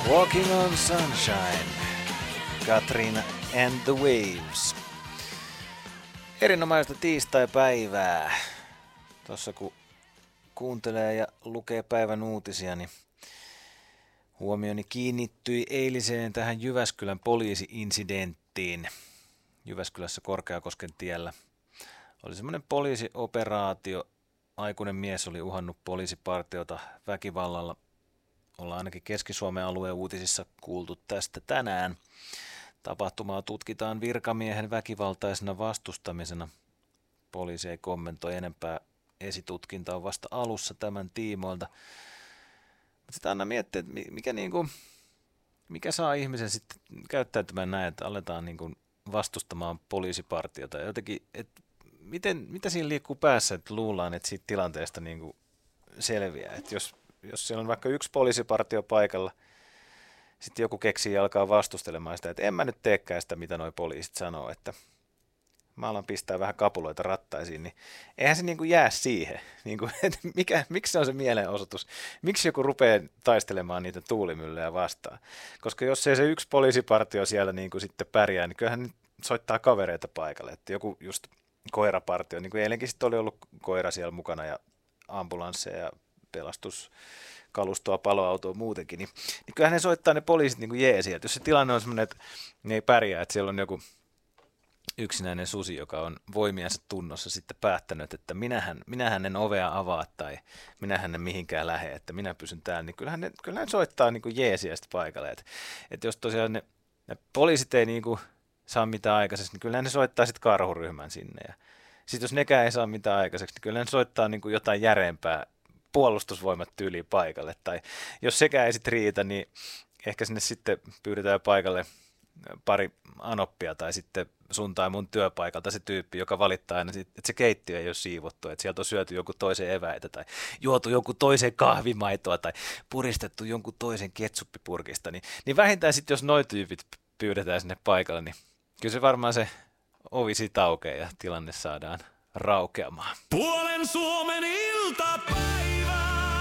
Walking on Sunshine, Katrina and the Waves. Erinomaista tiistai-päivää. Tuossa kun kuuntelee ja lukee päivän uutisia, niin huomioni kiinnittyi eiliseen tähän Jyväskylän poliisi-insidenttiin. Jyväskylässä Korkeakosken tiellä oli semmoinen poliisioperaatio. Aikuinen mies oli uhannut poliisipartiota väkivallalla. Ollaan ainakin Keski-Suomen alueen uutisissa kuultu tästä tänään. Tapahtumaa tutkitaan virkamiehen väkivaltaisena vastustamisena. Poliisi ei kommentoi enempää. Esitutkinta on vasta alussa tämän tiimoilta. Mutta sitten aina miettiä, että mikä saa ihmisen sitten käyttäytymään näin, että aletaan vastustamaan poliisipartiota. Jotenkin, mitä siinä liikkuu päässä, että luullaan, että siitä tilanteesta selviää. Että jos siellä on vaikka yksi poliisipartio paikalla, sitten joku keksii ja alkaa vastustelemaan sitä, että en mä nyt teekään sitä, mitä noi poliisit sanoo, että mä alan pistää vähän kapuloita rattaisiin, niin eihän se jää siihen. Että miksi se on se mielenosoitus? Miksi joku rupeaa taistelemaan niitä tuulimyllyjä vastaan? Koska jos ei se yksi poliisipartio siellä sitten pärjää, niin kyllähän soittaa kavereita paikalle. Että joku just koirapartio, niin kuin eilenkin sitten oli ollut koira siellä mukana ja ambulansseja ja pelastuskalustoa, paloautoa muutenkin, niin kyllähän ne soittaa ne poliisit jeesiä. Jos se tilanne on semmoinen, että ne ei pärjää, että siellä on joku yksinäinen susi, joka on voimiansa tunnossa sitten päättänyt, että minähän en ovea avaa tai minähän en mihinkään lähde, että minä pysyn täällä, niin kyllähän ne soittaa jeesiä sitten paikalle. Että jos tosiaan ne poliisit ei saa mitään aikaiseksi, niin kyllähän ne soittaa sitten karhuryhmän sinne. Ja sitten jos nekään ei saa mitään aikaiseksi, niin kyllähän ne soittaa jotain järeempää puolustusvoimat tyyliin paikalle. Tai jos sekään ei sitten riitä, niin ehkä sinne sitten pyydetään paikalle pari anoppia tai sitten sun tai mun työpaikalta se tyyppi, joka valittaa aina, että se keittiö ei ole siivottu, että sieltä on syöty jonkun toisen eväitä tai juotu jonkun toisen kahvimaitoa tai puristettu jonkun toisen ketsuppipurkista, niin vähintään sitten jos noi tyypit pyydetään sinne paikalle, niin kyllä se varmaan se ovi siitä aukeaa ja tilanne saadaan raukeamaan. Puolen Suomen iltapäivä!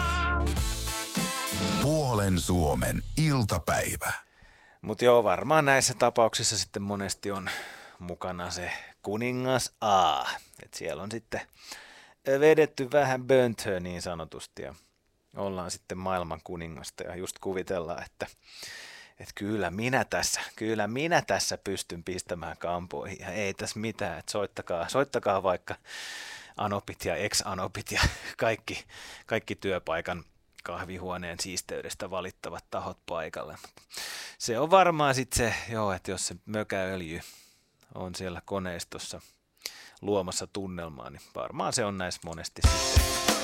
Puolen Suomen iltapäivä. Mutta joo, varmaan näissä tapauksissa sitten monesti on mukana se kuningas A. Että siellä on sitten vedetty vähän böntöä niin sanotusti ja ollaan sitten maailman kuningasta ja just kuvitellaan, että kyllä minä tässä pystyn pistämään kampoihin ja ei tässä mitään, että soittakaa vaikka anopit ja ex-anopit ja kaikki työpaikan kahvihuoneen siisteydestä valittavat tahot paikalle. Se on varmaan sitten se, että jos se mökäöljy on siellä koneistossa luomassa tunnelmaa, niin varmaan se on näissä monesti sitten